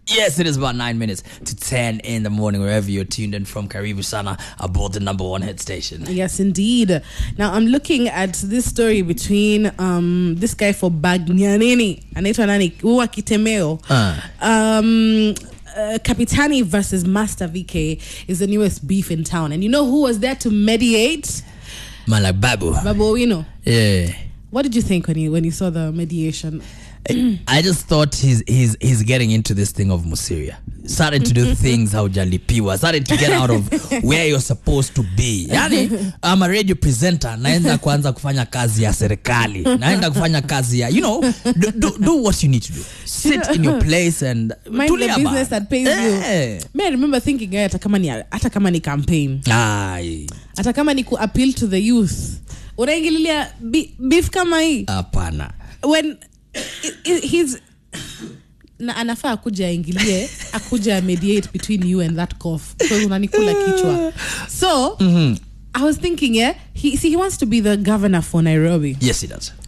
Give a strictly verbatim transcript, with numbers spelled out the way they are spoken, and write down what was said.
Yes, it is about nine minutes to ten in the morning, wherever you're tuned in from. Karibu Sana aboard the number one hit station. Yes, indeed. Now, I'm looking at this story between um this guy for Bagnanini, anaitwa nani, Uwa Kitemeo. Uh. Um, uh, Kapitani versus Master V K is the newest beef in town. And you know who was there to mediate? Man, like Babu. Babu Owino. Yeah. What did you think when you when you saw the mediation? I just thought he's he's he's getting into this thing of Musiria. Starting to do things how jalipiwa. Starting to get out of where you're supposed to be. Yani, I'm a radio presenter. Naenda kuanza kufanya kazi ya serikali. Naenda kufanya kazi ya, you know, do, do, do what you need to do. Sit in your place and mind the business that pays eh. you. May I remember thinking, hata kama ni hata kama ni campaign. Ai. Hata kama ni ku appeal to the youth. Unaingililia beef kama hii? Hapana. When he's na anafaa akuja ingilie akuja mediate between you and that cough because unanikula kichwa. So mm-hmm. I was thinking, yeah, he see he wants to be the governor for Nairobi. Yes, he does.